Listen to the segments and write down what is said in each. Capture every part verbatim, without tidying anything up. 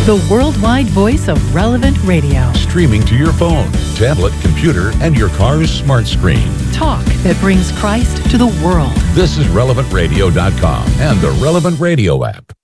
the worldwide voice of Relevant Radio. Streaming to your phone, tablet, computer, and your car's smart screen. Talk that brings Christ to the world. This is relevant radio dot com and the Relevant Radio app.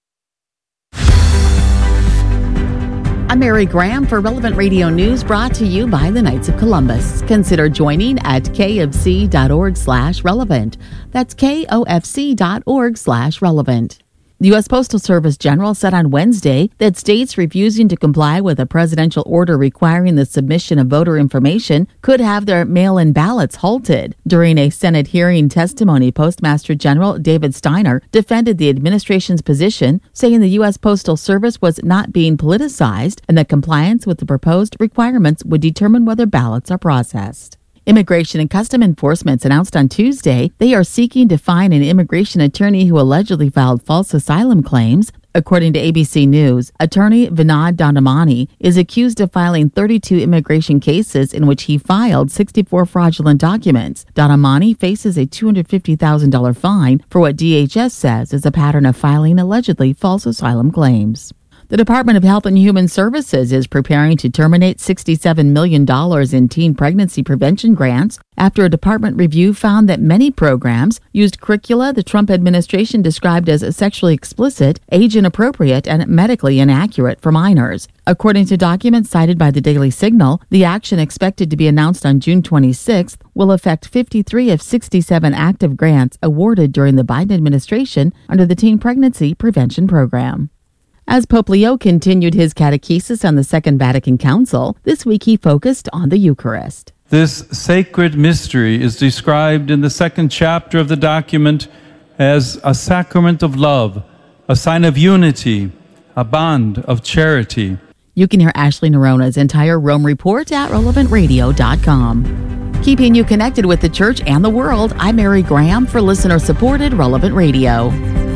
I'm Mary Graham for Relevant Radio News, brought to you by the Knights of Columbus. Consider joining at k f c dot org slash relevant. That's k o f c dot org slash relevant. The U S Postal Service General said on Wednesday that states refusing to comply with a presidential order requiring the submission of voter information could have their mail-in ballots halted. During a Senate hearing testimony, Postmaster General David Steiner defended the administration's position, saying the U S Postal Service was not being politicized and that compliance with the proposed requirements would determine whether ballots are processed. Immigration and Customs Enforcement announced on Tuesday they are seeking to fine an immigration attorney who allegedly filed false asylum claims. According to A B C News, attorney Vinod Dhandamani is accused of filing thirty-two immigration cases in which he filed sixty-four fraudulent documents. Dhandamani faces a two hundred fifty thousand dollars fine for what D H S says is a pattern of filing allegedly false asylum claims. The Department of Health and Human Services is preparing to terminate sixty-seven million dollars in teen pregnancy prevention grants after a department review found that many programs used curricula the Trump administration described as sexually explicit, age inappropriate, and medically inaccurate for minors. According to documents cited by the Daily Signal, the action, expected to be announced on June twenty-sixth, will affect fifty-three of sixty-seven active grants awarded during the Biden administration under the Teen Pregnancy Prevention Program. As Pope Leo continued his catechesis on the Second Vatican Council, this week he focused on the Eucharist. This sacred mystery is described in the second chapter of the document as a sacrament of love, a sign of unity, a bond of charity. You can hear Ashley Nerona's entire Rome report at relevant radio dot com. Keeping you connected with the church and the world, I'm Mary Graham for listener-supported Relevant Radio.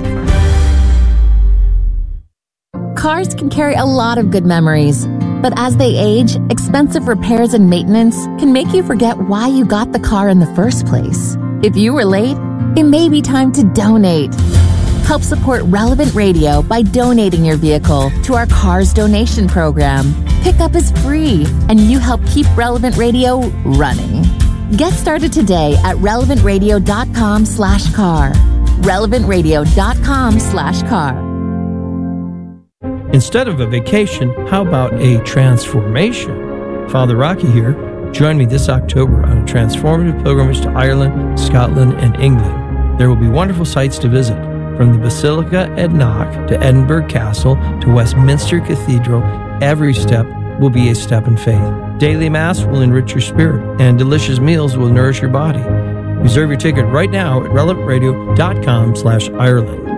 Cars can carry a lot of good memories, but as they age, expensive repairs and maintenance can make you forget why you got the car in the first place. If you were late, it may be time to donate. Help support Relevant Radio by donating your vehicle to our Cars Donation Program. Pickup is free, and you help keep Relevant Radio running. Get started today at relevant radio dot com slash car. relevant radio dot com slash car. Instead of a vacation, how about a transformation? Father Rocky here. Join me this October on a transformative pilgrimage to Ireland, Scotland, and England. There will be wonderful sights to visit, from the Basilica at Knock to Edinburgh Castle to Westminster Cathedral. Every step will be a step in faith. Daily Mass will enrich your spirit, and delicious meals will nourish your body. Reserve your ticket right now at relevant radio dot com slash Ireland.